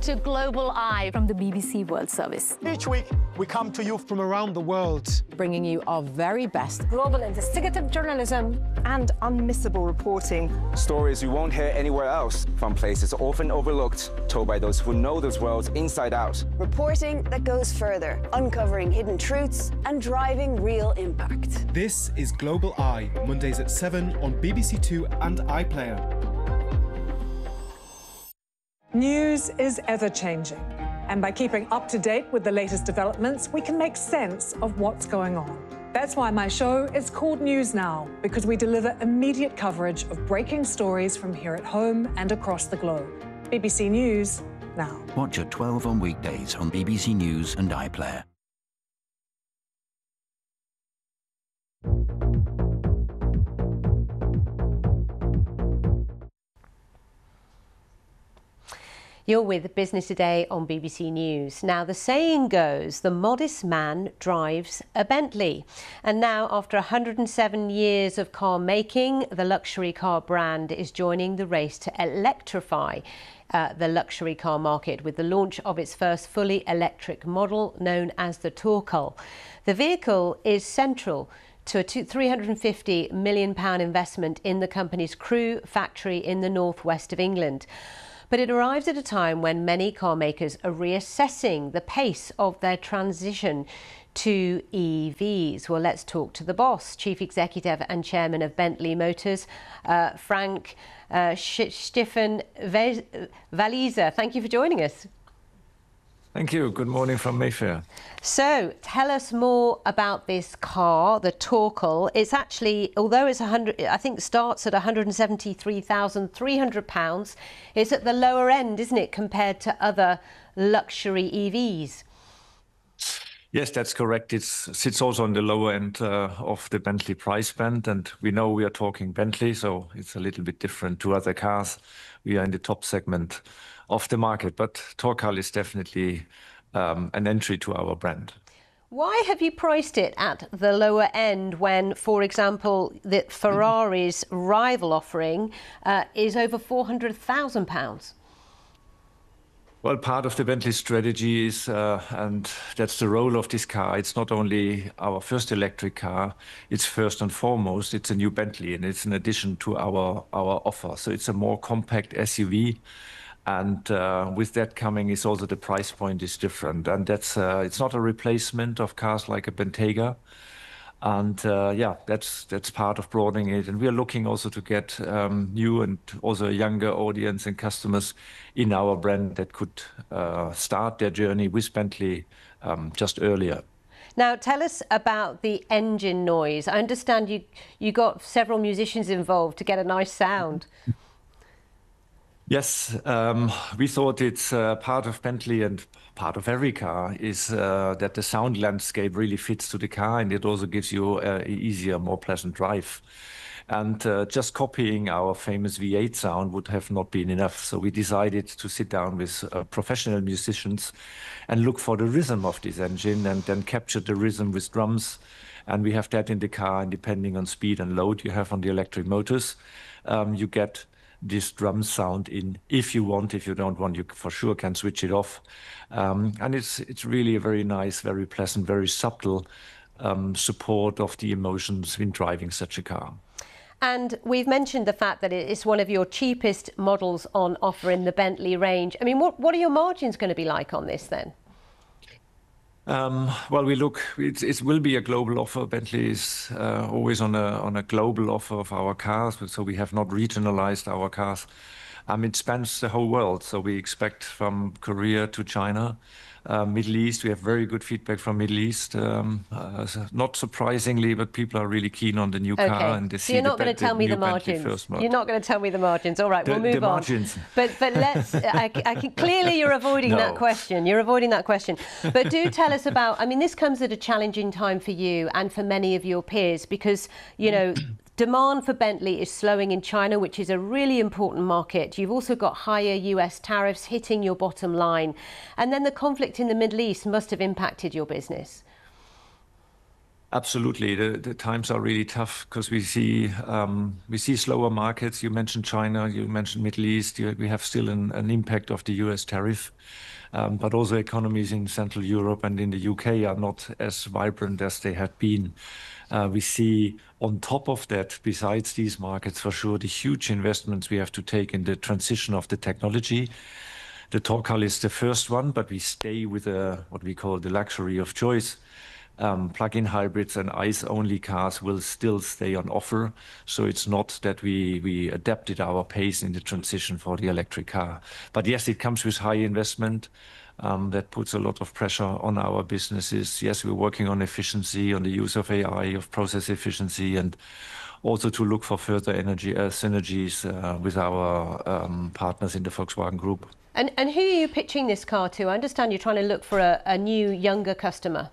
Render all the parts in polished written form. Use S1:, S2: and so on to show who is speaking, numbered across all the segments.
S1: to Global Eye from the BBC World Service.
S2: Each week, we come to you from around the world,
S3: bringing you our very best
S4: global investigative journalism
S5: and unmissable reporting.
S6: Stories you won't hear anywhere else, from places often overlooked, told by those who know those worlds inside out.
S7: Reporting that goes further, uncovering hidden truths and driving real impact.
S8: This is Global Eye, Mondays at 7 on BBC Two and iPlayer.
S9: News is ever-changing, and by keeping up to date with the latest developments, we can make sense of what's going on. That's why my show is called News Now, because we deliver immediate coverage of breaking stories from here at home and across the globe. BBC News Now.
S10: Watch at 12 on weekdays on BBC News and iPlayer.
S11: You're with Business Today on BBC News. Now, the saying goes, the modest man drives a Bentley. And now, after 107 years of car making, the luxury car brand is joining the race to electrify the luxury car market with the launch of its first fully electric model known as the Torcal. The vehicle is central to a £350 million investment in the company's Crewe factory in the northwest of England. But it arrives at a time when many car makers are reassessing the pace of their transition to EVs. Well, let's talk to the boss, Chief Executive and Chairman of Bentley Motors, Frank Stephan-Wieser. Thank you for joining us.
S12: Thank you. Good morning from Mayfair.
S11: So, tell us more about this car, the Torcal. It's actually, although it's I think starts at £173,300, it's at the lower end, isn't it, compared to other luxury EVs?
S12: Yes, that's correct. It sits also on the lower end of the Bentley price band, and we know we are talking Bentley, so it's a little bit different to other cars. We are in the top segment of the market, but Torcal is definitely an entry to our brand.
S11: Why have you priced it at the lower end when, for example, the Ferrari's rival offering is over £400,000?
S12: Well, part of the Bentley strategy is, and that's the role of this car, it's not only our first electric car, it's first and foremost, it's a new Bentley, and it's an addition to our offer. So it's a more compact SUV. And with that coming is also the price point is different. And that's it's not a replacement of cars like a Bentayga. And yeah, that's part of broadening it. And we are looking also to get new and also a younger audience and customers in our brand that could start their journey with Bentley just earlier.
S11: Now, tell us about the engine noise. I understand you got several musicians involved to get a nice sound.
S12: Yes, we thought it's part of Bentley and part of every car is that the sound landscape really fits to the car, and it also gives you an easier, more pleasant drive. And just copying our famous V8 sound would have not been enough. So we decided to sit down with professional musicians and look for the rhythm of this engine and then capture the rhythm with drums. And we have that in the car, and depending on speed and load you have on the electric motors, you get this drum sound in if you want. If you don't want, you for sure can switch it off. And it's really a very nice, very pleasant, very subtle support of the emotions in driving such a car.
S11: And we've mentioned the fact that it's one of your cheapest models on offer in the Bentley range. I mean, what are your margins going to be like on this then?
S12: Well, it will be a global offer. Bentley is always on a global offer of our cars, so we have not regionalized our cars. It spans the whole world, so we expect from Korea to China, Middle East. We have very good feedback from Middle East. Not surprisingly, but people are really keen on the new car. And they
S11: so you're not going to tell me the margins. You're not going to tell me the margins. All right, we'll move on.
S12: Margins.
S11: But let's. I can clearly you're avoiding that question. You're avoiding that question. But do tell us about. I mean, this comes at a challenging time for you and for many of your peers because demand for Bentley is slowing in China, which is a really important market. You've also got higher US tariffs hitting your bottom line. And then the conflict in the Middle East must have impacted your business.
S12: Absolutely. The times are really tough because we see slower markets. You mentioned China, you mentioned Middle East. We have still an impact of the US tariff. But also economies in Central Europe and in the UK are not as vibrant as they had been. We see on top of that, besides these markets, for sure, the huge investments we have to take in the transition of the technology. The Torque hull is the first one, but we stay with what we call the luxury of choice. Plug-in hybrids and ICE-only cars will still stay on offer. So it's not that we adapted our pace in the transition for the electric car. But yes, it comes with high investment. That puts a lot of pressure on our businesses. Yes, we're working on efficiency, on the use of AI, of process efficiency, and also to look for further energy synergies with our partners in the Volkswagen Group.
S11: And who are you pitching this car to? I understand you're trying to look for a new, younger customer.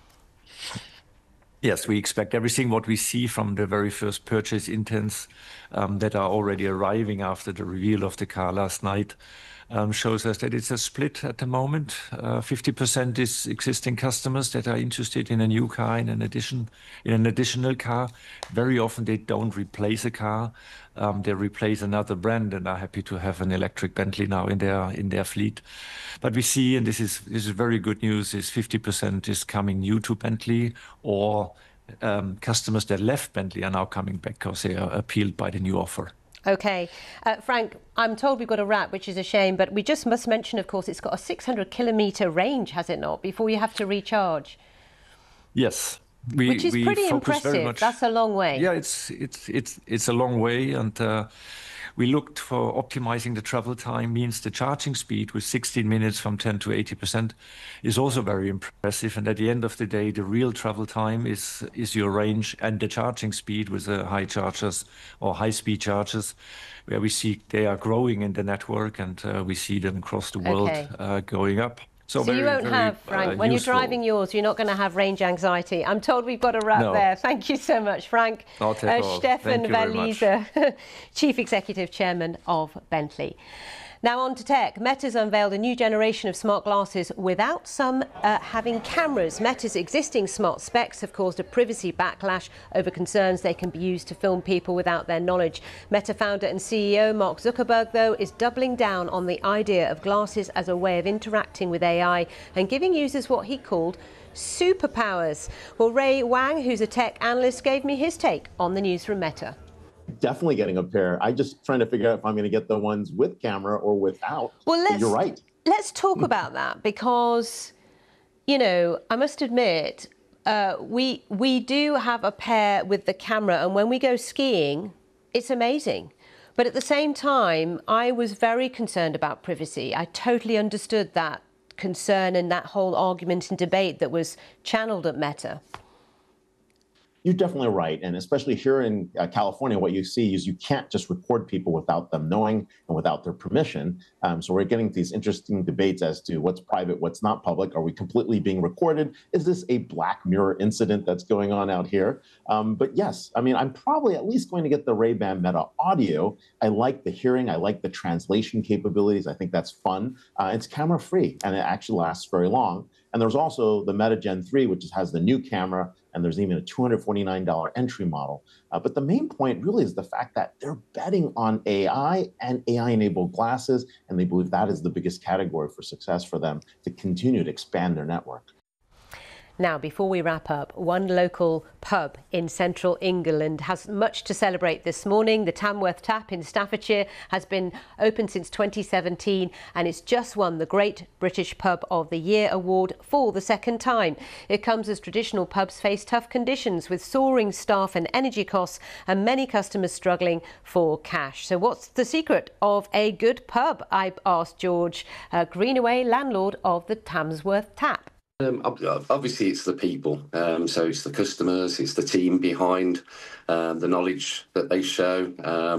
S12: Yes, we expect everything what we see from the very first purchase intents that are already arriving after the reveal of the car last night shows us that it's a split at the moment. 50% is existing customers that are interested in a new car, in an additional car. Very often they don't replace a car. They replace another brand and are happy to have an electric Bentley now in their fleet. But we see, and this is very good news, is 50% is coming new to Bentley, or customers that left Bentley are now coming back because they are appealed by the new offer.
S11: Okay. Frank, I'm told we've got to wrap, which is a shame, but we just must mention, of course, it's got a 600-kilometre range, has it not, before you have to recharge?
S12: Yes.
S11: Which is pretty impressive. That's a long way.
S12: Yeah, it's a long way, and we looked for optimizing the travel time. Means the charging speed with 16 minutes from 10 to 80% is also very impressive. And at the end of the day, the real travel time is your range and the charging speed with the high chargers or high-speed chargers, where we see they are growing in the network, and we see them across the world going up.
S11: So you won't have, Frank, when you're driving yours, you're not going to have range anxiety. I'm told we've got to wrap there. Thank you so much, Frank. Stefan Väliser, Chief Executive Chairman of Bentley. Now on to tech. Meta's unveiled a new generation of smart glasses without some having cameras. Meta's existing smart specs have caused a privacy backlash over concerns they can be used to film people without their knowledge. Meta founder and CEO Mark Zuckerberg, though, is doubling down on the idea of glasses as a way of interacting with AI and giving users what he called superpowers. Well, Ray Wang, who's a tech analyst, gave me his take on the news from Meta.
S13: Definitely getting a pair. I'm just trying to figure out if I'm going to get the ones with camera or without. Well, you're right.
S11: Let's talk about that because, you know, I must admit, we do have a pair with the camera, and when we go skiing, it's amazing. But at the same time, I was very concerned about privacy. I totally understood that concern and that whole argument and debate that was channeled at Meta.
S13: You're definitely right. And especially here in California, what you see is you can't just record people without them knowing and without their permission. So we're getting these interesting debates as to what's private, what's not public. Are we completely being recorded? Is this a Black Mirror incident that's going on out here? But yes, I mean, I'm probably at least going to get the Ray-Ban Meta Audio. I like the hearing. I like the translation capabilities. I think that's fun. It's camera free and it actually lasts very long. And there's also the Meta Gen 3, which has the new camera, and there's even a $249 entry model. But the main point really is the fact that they're betting on AI and AI-enabled glasses, and they believe that is the biggest category for success for them to continue to expand their network.
S11: Now, before we wrap up, one local pub in central England has much to celebrate this morning. The Tamworth Tap in Staffordshire has been open since 2017 and it's just won the Great British Pub of the Year award for the second time. It comes as traditional pubs face tough conditions with soaring staff and energy costs and many customers struggling for cash. So what's the secret of a good pub? I asked George Greenaway, landlord of the Tamworth Tap.
S14: Obviously, it's the people. So it's the customers, it's the team behind the knowledge that they show,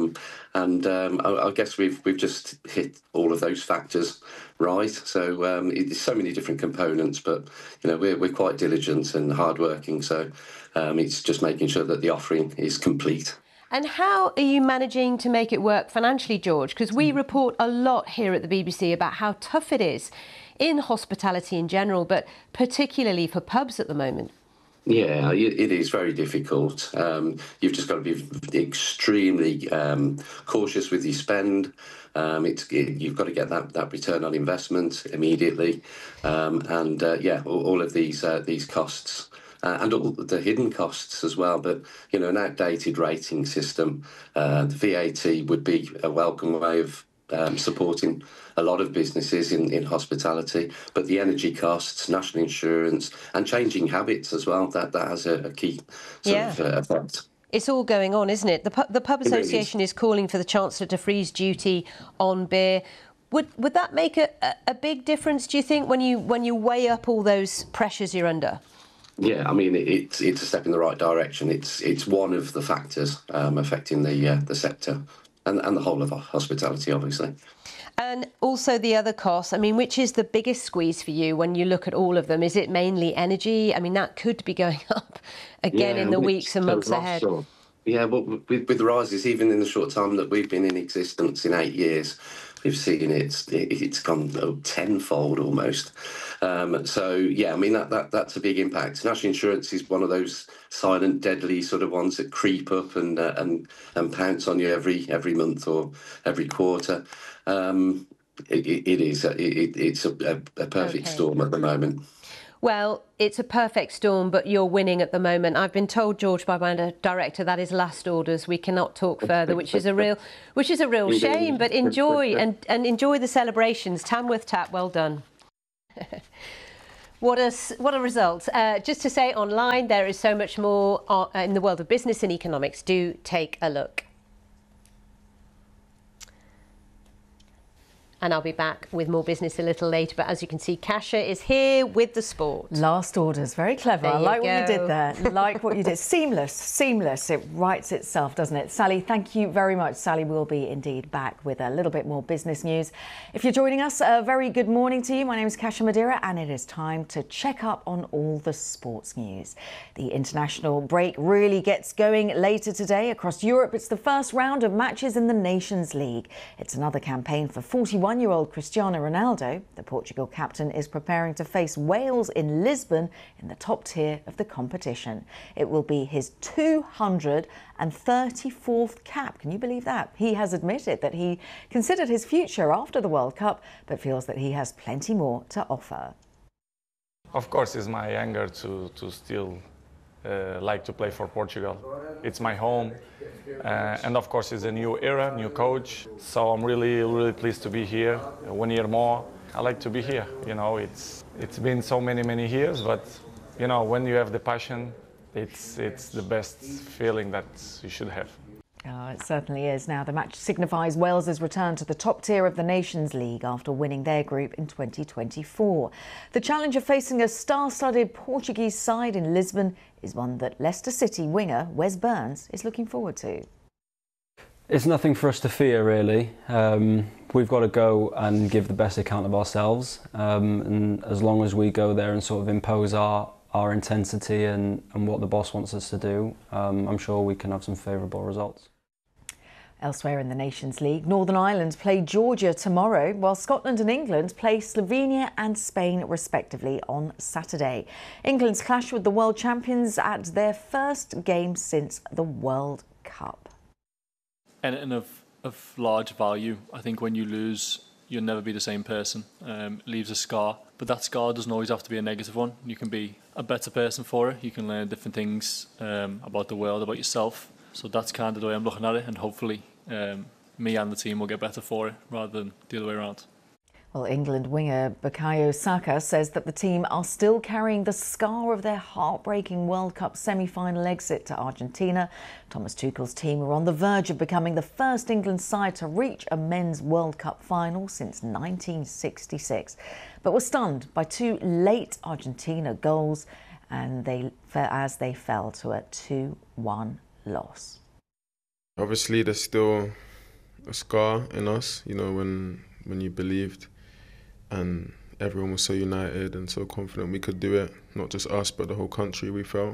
S14: and I guess we've just hit all of those factors right. So it's so many different components, but you know we're quite diligent and hardworking. So it's just making sure that the offering is complete.
S11: And how are you managing to make it work financially, George? Because we report a lot here at the BBC about how tough it is in hospitality in general, but particularly for pubs at the moment.
S14: Yeah, it is very difficult. You've just got to be extremely cautious with your spend. You've got to get that return on investment immediately, and all of these costs. And all the hidden costs as well. But, you know, an outdated rating system, the VAT would be a welcome way of supporting a lot of businesses in hospitality. But the energy costs, national insurance, and changing habits as well, that has a key sort of effect.
S11: It's all going on, isn't it? The Pub Association is calling for the Chancellor to freeze duty on beer. Would that make a big difference, do you think, when you weigh up all those pressures you're under?
S14: Yeah, I mean, it's a step in the right direction. It's one of the factors affecting the sector and the whole of hospitality, obviously.
S11: And also the other costs. I mean, which is the biggest squeeze for you when you look at all of them? Is it mainly energy? I mean, that could be going up again in the weeks and months ahead.
S14: Yeah, but with the rises, even in the short time that we've been in existence in 8 years, we've seen it's gone tenfold almost. So yeah, I mean that's a big impact. National insurance is one of those silent, deadly sort of ones that creep up and pounce on you every month or every quarter. It's a perfect storm at the moment.
S11: Well, it's a perfect storm, but you're winning at the moment. I've been told, George, by my director, that is last orders. We cannot talk further, which is a real shame. But enjoy and enjoy the celebrations. Tamworth Tap, well done. What a result. Just to say, online there is so much more in the world of business and economics. Do take a look. And I'll be back with more business a little later. But as you can see, Kasia is here with the sport.
S15: Last orders, very clever. I like what you did there. Like what you did. Seamless. It writes itself, doesn't it? Sally, thank you very much. Sally will be indeed back with a little bit more business news. If you're joining us, a very good morning to you. My name is Kasia Madeira, and it is time to check up on all the sports news. The international break really gets going later today. Across Europe, it's the first round of matches in the Nations League. It's another campaign for 41-year-old Cristiano Ronaldo. The Portugal captain is preparing to face Wales in Lisbon in the top tier of the competition. It will be his 234th cap. Can you believe that? He has admitted that he considered his future after the World Cup, but feels that he has plenty more to offer.
S16: Of course, it's my anger to still like to play for Portugal. It's my home, and of course it's a new era, new coach. So I'm really pleased to be here 1 year more. I like to be here. You know, it's been so many years, but you know, when you have the passion, it's the best feeling that you should have.
S15: Oh, it certainly is. Now, the match signifies Wales's return to the top tier of the Nations League after winning their group in 2024. The challenge of facing a star-studded Portuguese side in Lisbon is one that Leicester City winger Wes Burns is looking forward to.
S17: It's nothing for us to fear, really. We've got to go and give the best account of ourselves. And as long as we go there and sort of impose our intensity and what the boss wants us to do, I'm sure we can have some favourable results.
S15: Elsewhere in the Nations League, Northern Ireland play Georgia tomorrow, while Scotland and England play Slovenia and Spain respectively on Saturday. England's clash with the world champions at their first game since the World Cup.
S18: Anything of large value, I think when you lose, you'll never be the same person. It leaves a scar, but that scar doesn't always have to be a negative one. You can be a better person for it. You can learn different things about the world, about yourself. So that's kind of the way I'm looking at it, and hopefully me and the team will get better for it rather than the other way around.
S15: Well, England winger Bukayo Saka says that the team are still carrying the scar of their heartbreaking World Cup semi-final exit to Argentina. Thomas Tuchel's team are on the verge of becoming the first England side to reach a men's World Cup final since 1966, but were stunned by two late Argentina goals, and as they fell to a 2-1 loss.
S19: Obviously, there's still a scar in us, you know, when you believed and everyone was so united and so confident we could do it. Not just us, but the whole country, we felt.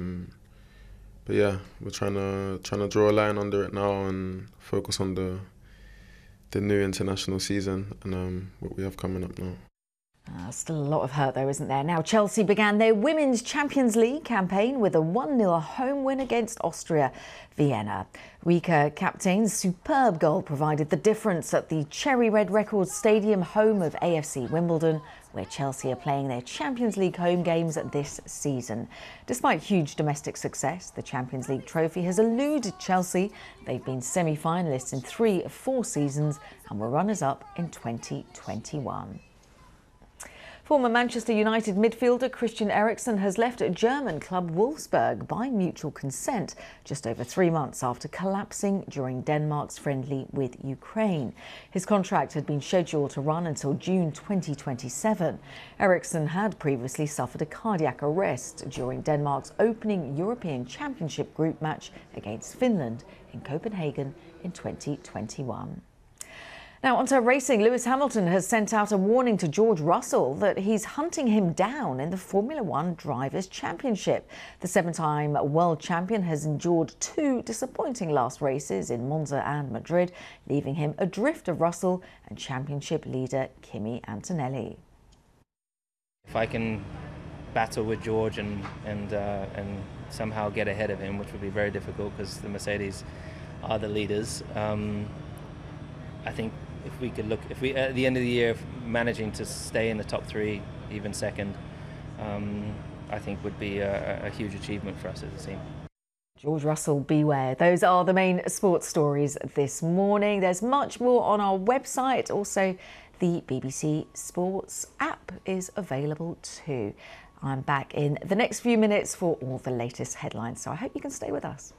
S19: But yeah, we're trying to draw a line under it now and focus on the new international season and what we have coming up now.
S15: Still a lot of hurt though, isn't there? Now Chelsea began their Women's Champions League campaign with a 1-0 home win against Austria Vienna. Rika Kapteyn's superb goal provided the difference at the Cherry Red Records Stadium, home of AFC Wimbledon, where Chelsea are playing their Champions League home games this season. Despite huge domestic success, the Champions League trophy has eluded Chelsea. They've been semi-finalists in 3 of 4 seasons and were runners-up in 2021. Former Manchester United midfielder Christian Eriksen has left German club Wolfsburg by mutual consent just over 3 months after collapsing during Denmark's friendly with Ukraine. His contract had been scheduled to run until June 2027. Eriksen had previously suffered a cardiac arrest during Denmark's opening European Championship group match against Finland in Copenhagen in 2021. Now, onto racing. Lewis Hamilton has sent out a warning to George Russell that he's hunting him down in the Formula One Drivers' Championship. The 7-time world champion has endured 2 disappointing last races in Monza and Madrid, leaving him adrift of Russell and championship leader Kimi Antonelli.
S20: If I can battle with George and somehow get ahead of him, which would be very difficult because the Mercedes are the leaders, I think if we at the end of the year managing to stay in the top 3, even second, I think would be a huge achievement for us as a team.
S15: George Russell, beware. Those are the main sports stories this morning. There's much more on our website. Also, the BBC Sports app is available too. I'm back in the next few minutes for all the latest headlines, so I hope you can stay with us.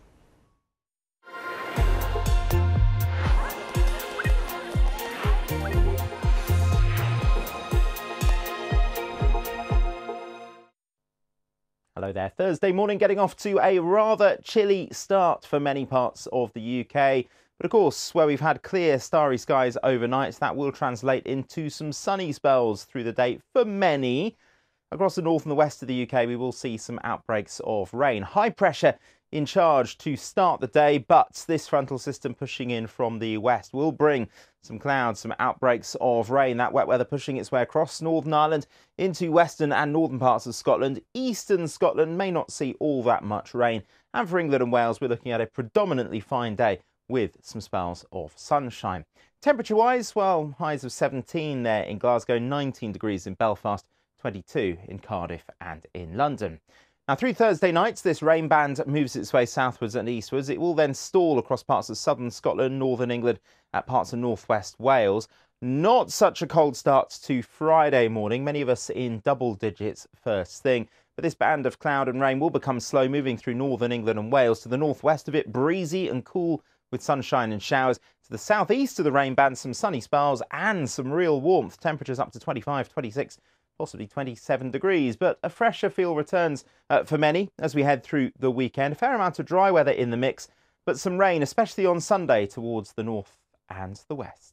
S21: Hello there. Thursday morning getting off to a rather chilly start for many parts of the UK. But of course, where we've had clear starry skies overnight, that will translate into some sunny spells through the day for many. Across the north and the west of the UK, we will see some outbreaks of rain. High pressure in charge to start the day, but this frontal system pushing in from the west will bring some clouds, some outbreaks of rain. That wet weather pushing its way across Northern Ireland into western and northern parts of Scotland. Eastern Scotland may not see all that much rain. And for England and Wales, we're looking at a predominantly fine day with some spells of sunshine. Temperature-wise, well, highs of 17 there in Glasgow, 19 degrees in Belfast, 22 in Cardiff and in London. Now, through Thursday night, this rain band moves its way southwards and eastwards. It will then stall across parts of southern Scotland, northern England, at parts of northwest Wales. Not such a cold start to Friday morning. Many of us in double digits first thing. But this band of cloud and rain will become slow, moving through northern England and Wales. To the northwest of it, breezy and cool with sunshine and showers. To the southeast of the rain band, some sunny spells and some real warmth. Temperatures up to 25, 26, possibly 27 degrees, but a fresher feel returns for many as we head through the weekend. A fair amount of dry weather in the mix, but some rain, especially on Sunday towards the north and the west.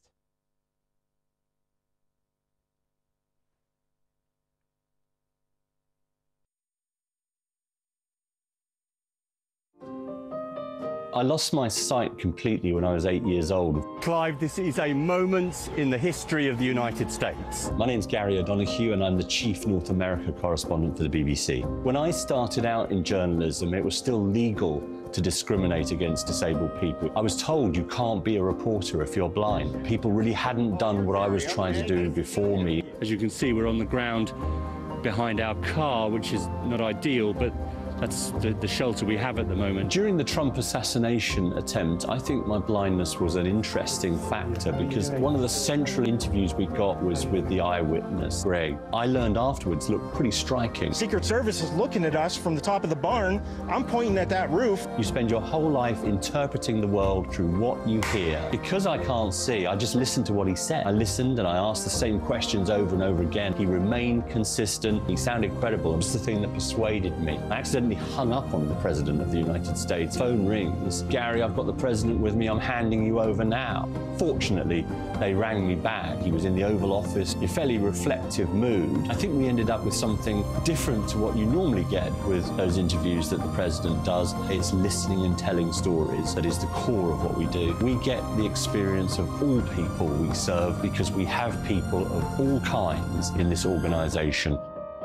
S22: I lost my sight completely when I was 8 years old.
S23: Clive, this is a moment in the history of the United States.
S22: My name's Gary O'Donoghue and I'm the Chief North America correspondent for the BBC. When I started out in journalism, it was still legal to discriminate against disabled people. I was told you can't be a reporter if you're blind. People really hadn't done what I was trying to do before me.
S23: As you can see, we're on the ground behind our car, which is not ideal, but that's the shelter we have at the moment.
S22: During the Trump assassination attempt, I think my blindness was an interesting factor because one of the central interviews we got was with the eyewitness, Greg. I learned afterwards looked pretty striking.
S24: Secret Service is looking at us from the top of the barn. I'm pointing at that roof.
S22: You spend your whole life interpreting the world through what you hear. Because I can't see, I just listened to what he said. I listened and I asked the same questions over and over again. He remained consistent. He sounded credible. It was the thing that persuaded me. I accidentally accidentally hung up on the President of the United States. Phone rings. Gary, I've got the President with me. I'm handing you over now. Fortunately, they rang me back. He was in the Oval Office, in a fairly reflective mood. I think we ended up with something different to what you normally get with those interviews that the President does. It's listening and telling stories. That is the core of what we do. We get the experience of all people we serve because we have people of all kinds in this organisation.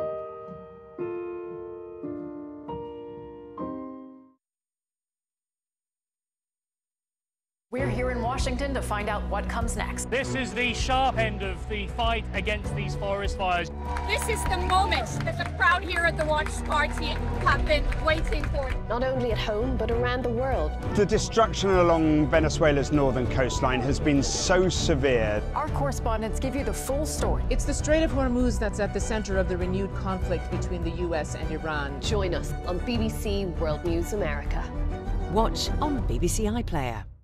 S1: We're here in Washington to find out what comes next.
S2: This is the sharp end of the fight against these forest fires.
S3: This is the moment that the crowd here at the Watch Party have been waiting for.
S4: Not only at home, but around the world.
S25: The destruction along Venezuela's northern coastline has been so severe.
S1: Our correspondents give you the full story.
S26: It's the Strait of Hormuz that's at the center of the renewed conflict between the US and Iran.
S4: Join us on BBC World News America.
S27: Watch on BBC iPlayer.